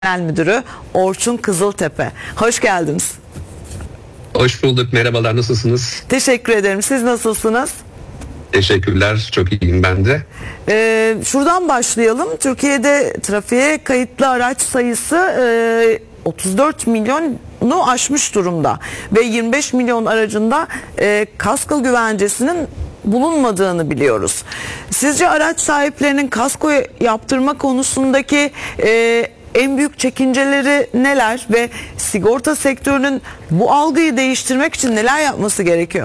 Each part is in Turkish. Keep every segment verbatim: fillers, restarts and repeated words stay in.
Genel Müdürü Orçun Kızıltepe. Hoş geldiniz. Hoş bulduk. Merhabalar. Nasılsınız? Teşekkür ederim. Siz nasılsınız? Teşekkürler. Çok iyiyim ben de. Ee, şuradan başlayalım. Türkiye'de trafiğe kayıtlı araç sayısı e, otuz dört milyonu aşmış durumda. Ve yirmi beş milyon aracında e, kasko güvencesinin bulunmadığını biliyoruz. Sizce araç sahiplerinin kasko yaptırma konusundaki e, en büyük çekinceleri neler ve sigorta sektörünün bu algıyı değiştirmek için neler yapması gerekiyor?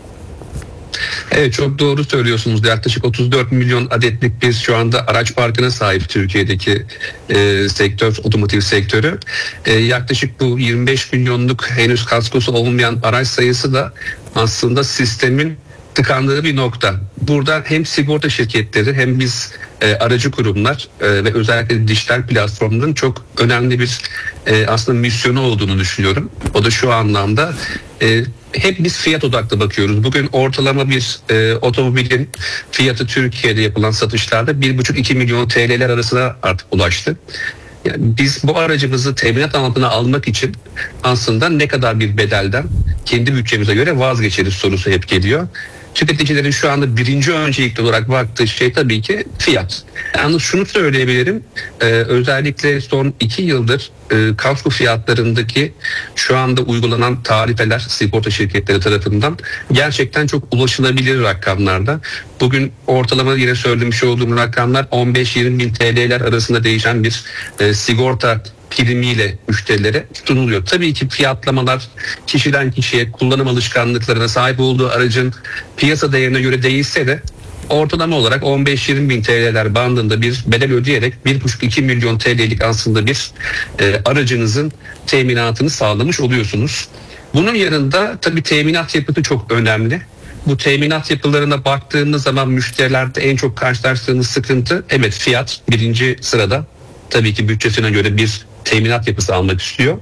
Evet, çok doğru söylüyorsunuz. Yaklaşık otuz dört milyon adetlik bir şu anda araç parkına sahip Türkiye'deki e, sektör, otomotiv sektörü. E, yaklaşık bu yirmi beş milyonluk henüz kaskosu olmayan araç sayısı da aslında sistemin tıkandığı bir nokta. Burada hem sigorta şirketleri hem biz e, aracı kurumlar e, ve özellikle dijital platformların çok önemli bir e, aslında misyonu olduğunu düşünüyorum. O da şu anlamda e, hep biz fiyat odaklı bakıyoruz. Bugün ortalama bir e, otomobilin fiyatı Türkiye'de yapılan satışlarda bir buçuk iki milyon T L'ler arasına artık ulaştı. Yani biz bu aracımızı teminat altına almak için aslında ne kadar bir bedelden kendi bütçemize göre vazgeçeriz sorusu hep geliyor. Tüketicilerin şu anda birinci öncelikli olarak baktığı şey tabii ki fiyat. Yalnız şunu söyleyebilirim, e, özellikle son iki yıldır e, kasko fiyatlarındaki şu anda uygulanan tarifeler sigorta şirketleri tarafından gerçekten çok ulaşılabilir rakamlarda. Bugün ortalama yine söylemiş olduğum rakamlar on beş yirmi bin T L'ler arasında değişen bir e, sigorta primiyle müşterilere sunuluyor. Tabii ki fiyatlamalar kişiden kişiye, kullanım alışkanlıklarına, sahip olduğu aracın piyasa değerine göre değişse de ortalama olarak on beş yirmi bin T L'ler bandında bir bedel ödeyerek bir buçuk iki milyon T L'lik aslında bir e, aracınızın teminatını sağlamış oluyorsunuz. Bunun yanında tabii teminat yapısı çok önemli. Bu teminat yapılarına baktığınız zaman müşterilerde en çok karşılaştığınız sıkıntı, evet, fiyat birinci sırada. Tabii ki bütçesine göre bir teminat yapısı almak istiyor.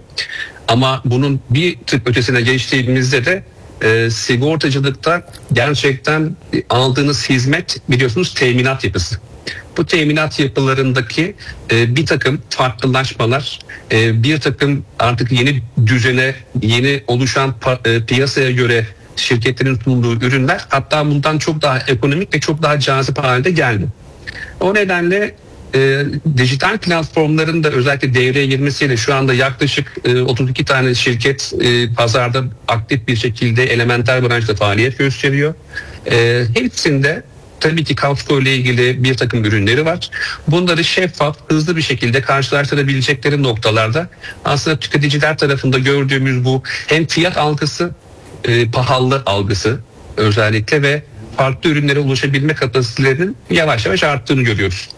Ama bunun bir tık ötesine geçtiğimizde de e, sigortacılıkta gerçekten aldığınız hizmet biliyorsunuz teminat yapısı. Bu teminat yapılarındaki e, bir takım farklılaşmalar, e, bir takım artık yeni düzene, yeni oluşan pa- e, piyasaya göre şirketlerin sunduğu ürünler hatta bundan çok daha ekonomik ve çok daha cazip halde geldi. O nedenle E, dijital platformların da özellikle devreye girmesiyle şu anda yaklaşık e, otuz iki tane şirket e, pazarda aktif bir şekilde elementer branşta faaliyet gösteriyor. E, hepsinde tabii ki kasko ile ilgili bir takım ürünleri var. Bunları şeffaf, hızlı bir şekilde karşılaştırabilecekleri noktalarda aslında tüketiciler tarafında gördüğümüz bu hem fiyat algısı, e, pahalı algısı özellikle ve farklı ürünlere ulaşabilme kapasitelerinin yavaş yavaş arttığını görüyoruz.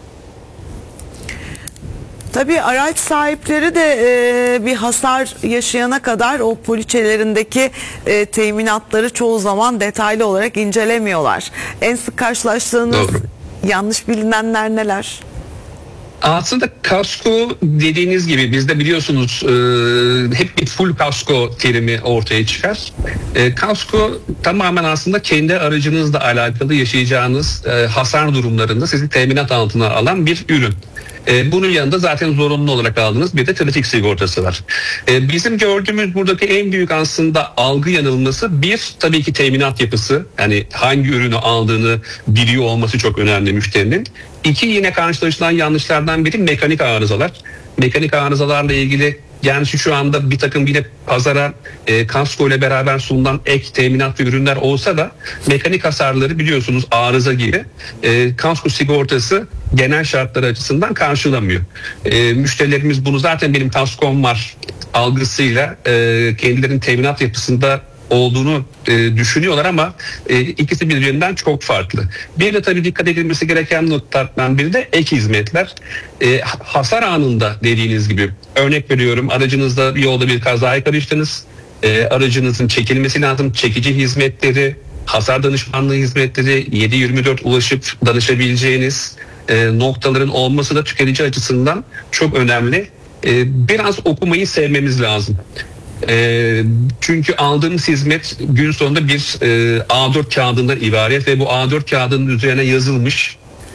Tabii araç sahipleri de e, bir hasar yaşayana kadar o poliçelerindeki e, teminatları çoğu zaman detaylı olarak incelemiyorlar. En sık karşılaştığınız Doğru. yanlış bilinenler neler? Aslında kasko dediğiniz gibi bizde biliyorsunuz e, hep bir full kasko terimi ortaya çıkar. E, kasko tamamen aslında kendi aracınızla alakalı yaşayacağınız e, hasar durumlarında sizi teminat altına alan bir ürün. E, bunun yanında zaten zorunlu olarak aldığınız bir de trafik sigortası var. E, bizim gördüğümüz buradaki en büyük aslında algı yanılması, bir tabii ki teminat yapısı, yani hangi ürünü aldığını biliyor olması çok önemli müşterinin. İki, yine karşılaşılan yanlışlardan biri mekanik arızalar. Mekanik arızalarla ilgili yani şu anda bir takım yine pazara e, kasko ile beraber sunulan ek teminat ve ürünler olsa da mekanik hasarları biliyorsunuz arıza gibi e, kasko sigortası genel şartlar açısından karşılamıyor. E, müşterilerimiz bunu zaten benim kaskom var algısıyla e, kendilerinin teminat yapısında olduğunu e, düşünüyorlar ama e, ikisi birbirinden çok farklı. Bir de tabii dikkat edilmesi gereken noktalardan biri de ek hizmetler. E, hasar anında dediğiniz gibi, örnek veriyorum, aracınızda bir yolda bir kazaya karıştınız. E, aracınızın çekilmesi lazım. Çekici hizmetleri, hasar danışmanlığı hizmetleri, yedi yirmi dört ulaşıp danışabileceğiniz e, noktaların olması da tüketici açısından çok önemli. E, biraz okumayı sevmemiz lazım. E, çünkü aldığımız hizmet gün sonunda bir e, A dört kağıdından ibaret ve bu A dört kağıdının üzerine yazılmış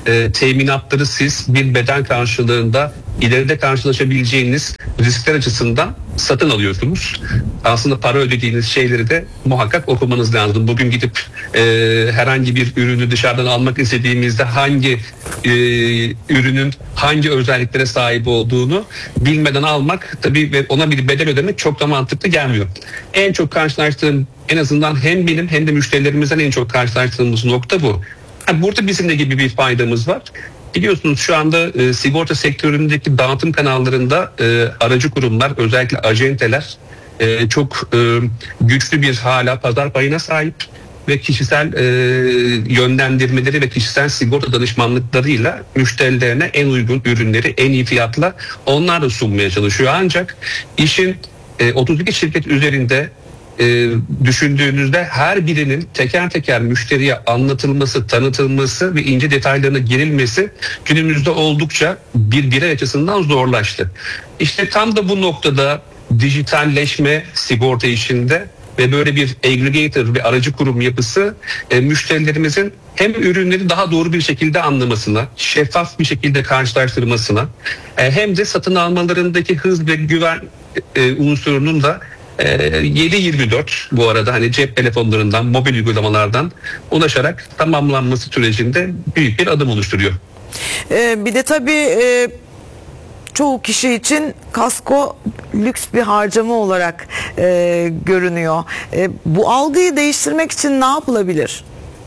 e, teminatları siz bir bedel karşılığında ileride karşılaşabileceğiniz riskler açısından satın alıyorsunuz. Aslında para ödediğiniz şeyleri de muhakkak okumanız lazım. Bugün gidip e, herhangi bir ürünü dışarıdan almak istediğimizde hangi e, ürünün hangi özelliklere sahip olduğunu bilmeden almak tabii ve ona bir bedel ödemek çok da mantıklı gelmiyor. En çok karşılaştığım, en azından hem benim hem de müşterilerimizden en çok karşılaştığımız nokta bu. Yani burada bizim de gibi bir faydamız var. Biliyorsunuz şu anda e, sigorta sektöründeki dağıtım kanallarında e, aracı kurumlar, özellikle acenteler e, çok e, güçlü bir hala pazar payına sahip ve kişisel e, yönlendirmeleri ve kişisel sigorta danışmanlıklarıyla müşterilerine en uygun ürünleri en iyi fiyatla onlar da sunmaya çalışıyor. Ancak işin e, otuz iki şirket üzerinde E, düşündüğünüzde her birinin teker teker müşteriye anlatılması, tanıtılması ve ince detaylarına girilmesi günümüzde oldukça bir birey açısından zorlaştı. İşte tam da bu noktada dijitalleşme sigorta işinde ve böyle bir aggregator ve aracı kurum yapısı e, müşterilerimizin hem ürünleri daha doğru bir şekilde anlamasına, şeffaf bir şekilde karşılaştırmasına e, hem de satın almalarındaki hız ve güven e, unsurunun da yedi yirmi dört bu arada hani cep telefonlarından, mobil uygulamalardan ulaşarak tamamlanması sürecinde büyük bir adım oluşturuyor. Ee, bir de tabii e, çoğu kişi için kasko lüks bir harcama olarak e, görünüyor. E, bu algıyı değiştirmek için ne yapılabilir?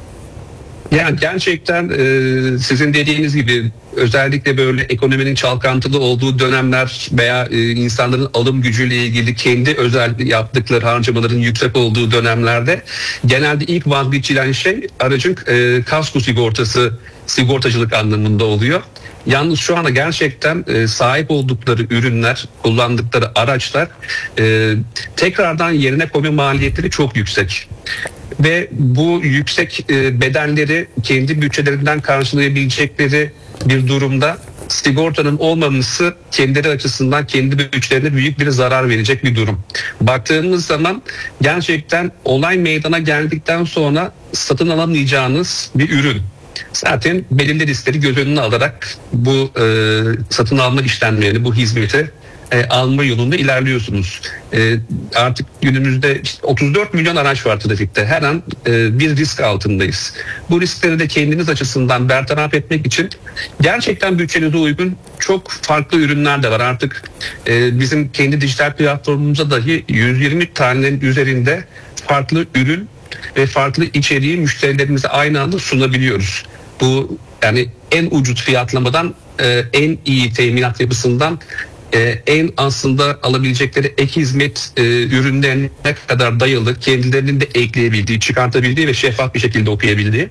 Yani gerçekten e, sizin dediğiniz gibi özellikle böyle ekonominin çalkantılı olduğu dönemler veya e, insanların alım gücüyle ilgili kendi özel yaptıkları harcamaların yüksek olduğu dönemlerde genelde ilk vazgeçilen şey aracın e, kasko sigortası, sigortacılık anlamında oluyor. Yalnız şu anda gerçekten e, sahip oldukları ürünler, kullandıkları araçlar e, tekrardan yerine koyma maliyetleri çok yüksek. Ve bu yüksek e, bedelleri kendi bütçelerinden karşılayabilecekleri bir durumda sigortanın olmaması kendileri açısından kendi bütçelerine büyük bir zarar verecek bir durum. Baktığımız zaman gerçekten olay meydana geldikten sonra satın alamayacağınız bir ürün. Zaten belirli riskleri göz önüne alarak bu e, satın alma işlemlerini, bu hizmeti e, alma yolunda ilerliyorsunuz. E, artık günümüzde işte otuz dört milyon araç var trafikte. Her an e, bir risk altındayız. Bu riskleri de kendiniz açısından bertaraf etmek için gerçekten bütçenize uygun çok farklı ürünler de var. Artık e, bizim kendi dijital platformumuza dahi yüz yirmi tanenin üzerinde farklı ürün ve farklı içeriği müşterilerimize aynı anda sunabiliyoruz. Bu yani en ucuz fiyatlamadan e, en iyi teminat yapısından e, en aslında alabilecekleri ek hizmet e, ürünlerine kadar dayalı, kendilerinin de ekleyebildiği, çıkartabildiği ve şeffaf bir şekilde okuyabildiği.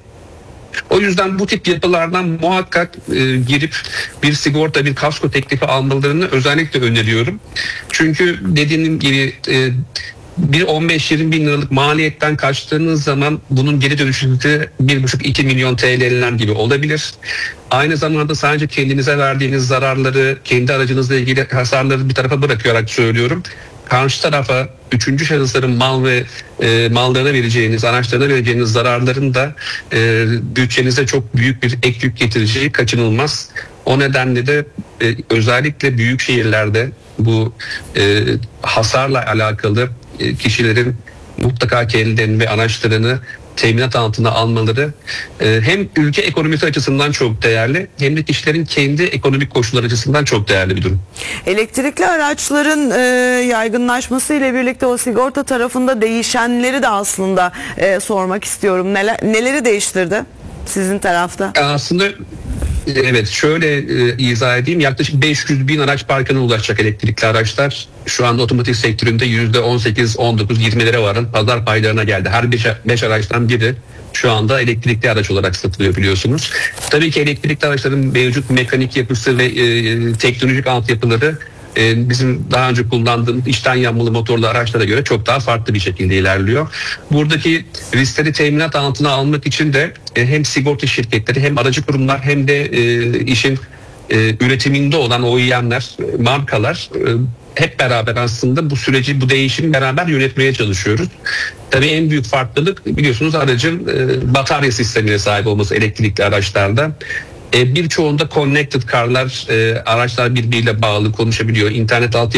O yüzden bu tip yapılardan muhakkak e, girip bir sigorta, bir kasko teklifi almalarını özellikle öneriyorum. Çünkü dediğim gibi e, bir on beş yirmi bin liralık maliyetten kaçtığınız zaman bunun geri dönüşünde bir buçuk iki milyon T L'ler gibi olabilir. Aynı zamanda sadece kendinize verdiğiniz zararları, kendi aracınızla ilgili hasarları bir tarafa bırakarak söylüyorum. Karşı tarafa üçüncü şahısların mal ve e, mallarına vereceğiniz, araçlarına vereceğiniz zararların da e, bütçenize çok büyük bir ek yük getireceği kaçınılmaz. O nedenle de e, özellikle büyük şehirlerde bu e, hasarla alakalı e, kişilerin mutlaka kendilerini ve araçlarını teminat altına almaları e, hem ülke ekonomisi açısından çok değerli hem de kişilerin kendi ekonomik koşulları açısından çok değerli bir durum. Elektrikli araçların e, yaygınlaşması ile birlikte o sigorta tarafında değişenleri de aslında e, sormak istiyorum. Neler, neleri değiştirdi sizin tarafta? Aslında evet şöyle e, izah edeyim, yaklaşık beş yüz bin araç parkına ulaşacak elektrikli araçlar. Şu anda otomotiv sektöründe yüzde on sekiz on dokuz yirmilere varan pazar paylarına geldi. Her beş araçtan biri şu anda elektrikli araç olarak satılıyor biliyorsunuz. Tabii ki elektrikli araçların mevcut mekanik yapısı ve e, teknolojik altyapıları e, bizim daha önce kullandığımız içten yanmalı motorlu araçlara göre çok daha farklı bir şekilde ilerliyor. Buradaki riskleri teminat altına almak için de e, hem sigorta şirketleri hem aracı kurumlar hem de e, işin e, üretiminde olan O E M'ler, markalar e, hep beraber aslında bu süreci, bu değişimi beraber yönetmeye çalışıyoruz. Tabii en büyük farklılık biliyorsunuz aracın e, batarya sistemine sahip olması elektrikli araçlarda. E, birçoğunda connected car'lar, e, araçlar birbiriyle bağlı, konuşabiliyor. İnternet altı